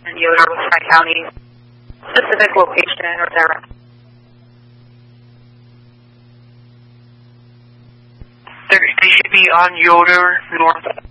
in Yoder with Tri-County. Specific location or direct. They should be on Yoder North.